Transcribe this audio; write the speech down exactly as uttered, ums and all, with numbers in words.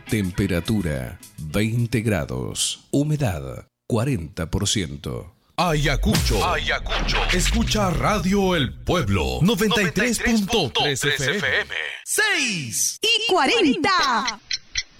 Temperatura veinte grados. Humedad cuarenta por ciento. Ayacucho. Ayacucho. Escucha Radio El Pueblo. noventa y tres punto tres F M. seis y cuarenta.